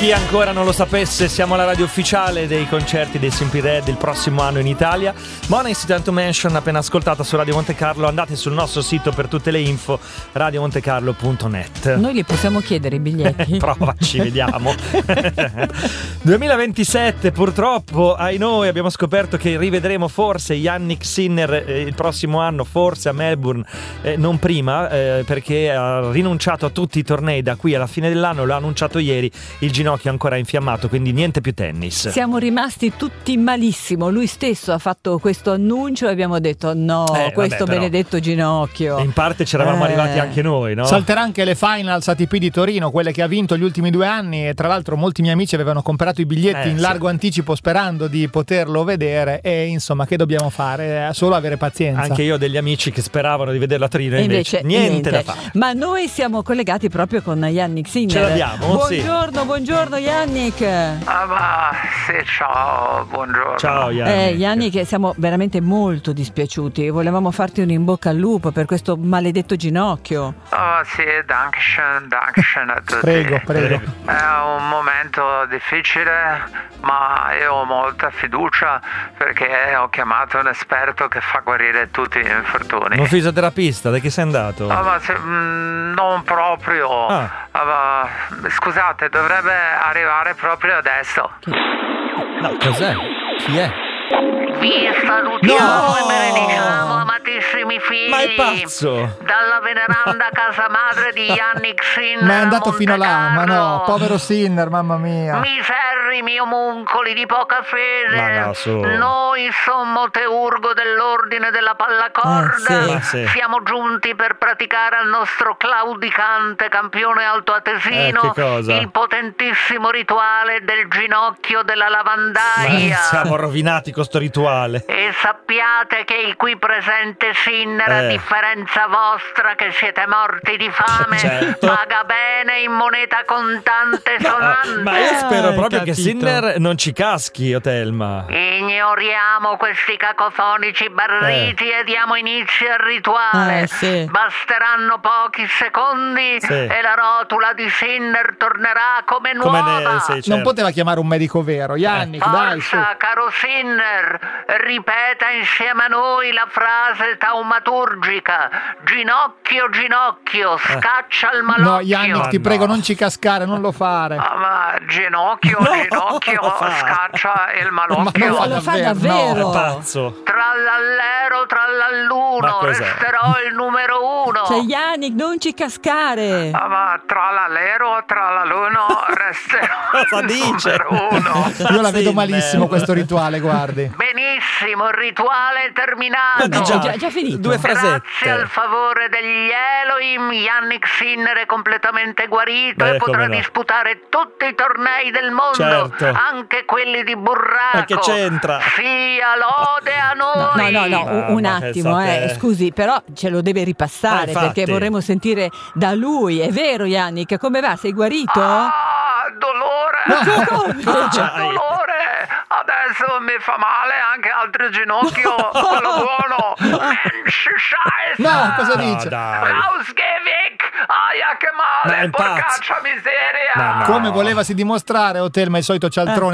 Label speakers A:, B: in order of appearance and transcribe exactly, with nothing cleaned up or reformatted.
A: chi ancora non lo sapesse, siamo la radio ufficiale dei concerti dei Simply Red il prossimo anno in Italia. Money to Mention appena ascoltata su Radio Monte Carlo. Andate sul nostro sito per tutte le info, radio monte carlo punto net.
B: Noi li possiamo chiedere i biglietti?
A: Provaci, vediamo. duemilaventisette, purtroppo, ai noi, abbiamo scoperto che rivedremo forse Jannik Sinner eh, il prossimo anno, forse a Melbourne, eh, non prima, eh, perché ha rinunciato a tutti i tornei da qui alla fine dell'anno, l'ha annunciato ieri, il ginocchio è ancora infiammato, quindi niente più tennis.
B: Siamo rimasti tutti malissimo, lui stesso ha fatto questo annuncio e abbiamo detto no,
A: eh,
B: questo
A: vabbè,
B: benedetto ginocchio.
A: In parte c'eravamo
B: eh.
A: arrivati anche noi, no?
C: Salterà anche le finals A T P di Torino, quelle che ha vinto gli ultimi due anni, e tra l'altro molti miei amici avevano comprato i biglietti eh, in largo sì. anticipo sperando di poterlo vedere, e insomma che dobbiamo fare? Solo avere pazienza.
A: Anche io ho degli amici che speravano di vederla a Torino e invece, invece niente, niente da fare.
B: Ma noi siamo collegati proprio con Jannik Sinner.
A: Ce l'abbiamo?
B: Buongiorno,
A: sì.
B: buongiorno Jannik.
D: Ah, ma sì, ciao, buongiorno.
A: Ciao Jannik.
B: Eh, Jannik, siamo veramente molto dispiaciuti. Volevamo farti un in bocca al lupo per questo maledetto ginocchio.
D: Oh sì, dankeschön, dankeschön a tutti.
C: Prego, prego.
D: È un momento difficile, ma io ho molta fiducia perché ho chiamato un esperto che fa guarire tutti gli infortuni.
A: Un fisioterapista, da chi sei andato?
D: Oh, ma se, mm, non proprio.
A: Ah.
D: Oh, ma, scusate, dovrebbe arrivare proprio adesso.
A: No, cos'è? Chi è?
D: Vi salutiamo
A: No!
D: e benediciamo, amatissimi figli.
A: Ma è pazzo!
D: Dalla veneranda casa madre di Jannik Sinner.
C: Ma è andato
D: a
C: fino là, ma no,
D: Montecarlo.
C: povero Sinner, mamma mia.
D: Miserrimi omuncoli di poca fede.
A: Ma no, su.
D: Noi, sommo teurgo dell'ordine della pallacorda,
B: Eh, sì.
A: Ma sì.
D: siamo giunti per praticare al nostro claudicante campione altoatesino
A: Eh, che cosa?
D: il potentissimo rituale del ginocchio della lavandaia.
A: Ma siamo rovinati con sto rituale.
D: E sappiate che il qui presente Sinner, a
A: Eh.
D: differenza vostra che siete morti di fame,
A: Certo.
D: paga bene in moneta contante
A: Ah,
D: sonante.
A: ma io spero
B: Hai
A: proprio che
B: capito.
A: Sinner non ci caschi, Otelma.
D: Ignoriamo questi cacofonici barriti e diamo inizio al rituale.
B: Eh, sì.
D: Basteranno pochi secondi
A: Sì.
D: e la rotula di Sinner tornerà come
A: Come
D: nuova.
A: ne sì, certo.
C: Non poteva chiamare un medico vero, Jannik, dai, su.
D: Forza, caro Sinner, ripeta insieme a noi la frase taumaturgica: ginocchio, ginocchio, scaccia il malocchio.
C: No, Jannik, ti
A: Ma
C: prego,
A: no.
C: non ci cascare, non lo fare.
D: Ah, ma ginocchio,
A: No,
D: ginocchio,
A: lo fa.
D: scaccia il
C: Ma
D: malocchio.
C: lo fa
B: Lo fa
C: davvero,
B: davvero.
C: no.
A: È pazzo.
D: Trallallero,
A: Ma
D: trallalluno,
A: cos'è?
D: resterò il numero uno.
B: Cioè Jannik, non ci cascare.
D: Ah, ma trallallero, trallalluno, resterò
A: Cosa
D: il
A: dice?
D: numero uno.
C: Io la vedo
A: Sinner.
C: malissimo questo rituale, guardi.
D: Benissimo, il rituale è terminato.
A: Ma
B: già, già, già finito.
A: Due frasette.
D: Grazie al favore degli Elohim, Jannik Sinner è completamente guarito
A: Beh,
D: e potrà
A: come no.
D: disputare tutti i tornei del mondo,
A: Certo.
D: anche quelli di burraco.
A: Ma che c'entra?
D: Sia lode a
B: No,
D: noi.
B: no, no, un, un
A: ma
B: attimo,
A: pensate-
B: eh, scusi, però ce lo deve
A: Ah,
B: ripassare
A: infatti.
B: perché vorremmo sentire da lui. È vero, Jannik? Come va? Sei guarito?
D: Ah, dolore.
B: Come?
D: Ah,
A: C'hai.
D: dolore. Adesso mi fa male anche altro ginocchio. Quello buono. Mensch, Scheiße.
C: No, cosa
A: No,
C: dice?
A: dai.
D: Rausgewig! Aia che
A: Ma è
D: male!
A: un pazzo.
D: Porcaccia miseria!
A: Ma no.
C: Come volevasi dimostrare, Otelma, il solito cialtrone